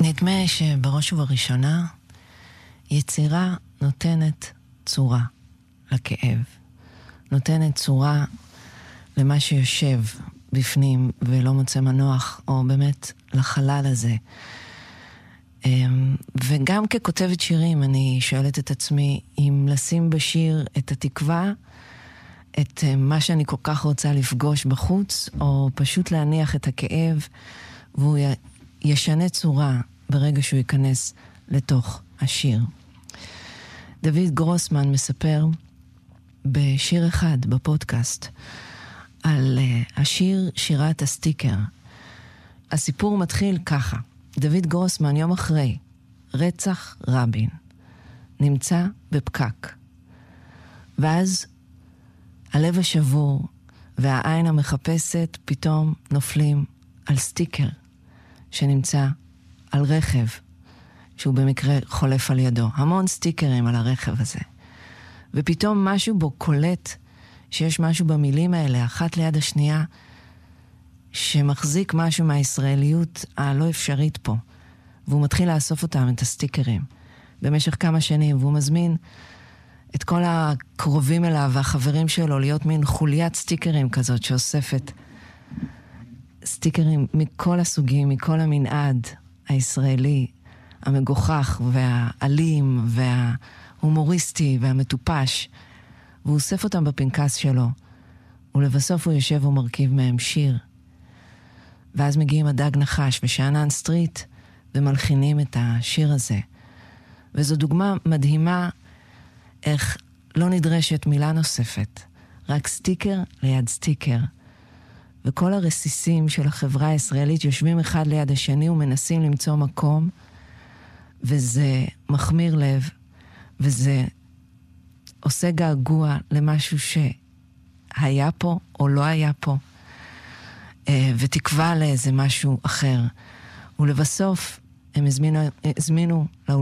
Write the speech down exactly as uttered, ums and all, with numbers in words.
נדמה שבראש ובראשונה יצירה נותנת צורה לכאב, נותנת צורה למה שיושב בפנים ולא מוצא מנוח, או באמת לחלל הזה. וגם ככותבת שירים אני שואלת את עצמי אם לשים בשיר את התקווה, את מה שאני כל כך רוצה לפגוש בחוץ, או פשוט להניח את הכאב והוא ישנה צורה ברגע שהוא ייכנס לתוך השיר. דוד גרוסמן מספר בשיר אחד בפודקאסט על uh, השיר שירת הסטיקר. הסיפור מתחיל ככה: דוד גרוסמן יום אחרי רצח רבין נמצא בפקק, ואז הלב השבור והעין המחפשת פתאום נופלים על סטיקר שנמצא על רכב שהוא במקרה חולף על ידו. המון סטיקרים על הרכב הזה. ופתאום משהו בו קולט שיש משהו במילים האלה, אחת ליד השנייה, שמחזיק משהו מהישראליות הלא אפשרית פה. והוא מתחיל לאסוף אותם, את הסטיקרים, במשך כמה שנים, והוא מזמין את כל הקרובים אליו והחברים שלו להיות מין חוליית סטיקרים כזאת שאוספת סטיקרים מכל הסוגים, מכל המנעד הישראלי, המגוחך והאלים וההומוריסטי והמטופש, והוא אוסף אותם בפנקס שלו, ולבסוף הוא יושב ומרכיב מהם שיר. ואז מגיעים הדג נחש ושענן סטריט ומלחינים את השיר הזה. וזו דוגמה מדהימה איך לא נדרשת מילה נוספת, רק סטיקר ליד סטיקר. וכל הרסיסים של החברה הישראלית יושבים אחד ליד השני ומנסים למצוא מקום, וזה מחמיר לב, וזה עושה געגוע למשהו שהיה פה או לא היה פה, ותקווה לאיזה משהו אחר. ולבסוף הם הזמינו, הזמינו